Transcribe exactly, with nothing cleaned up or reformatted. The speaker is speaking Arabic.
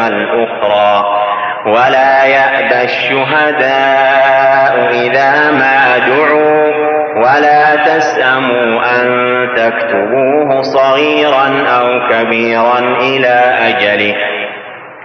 الأخرى. ولا يأبى الشهداء إذا ما دعوا ولا تسأموا أن تكتبوه صغيرا أو كبيرا إلى أجله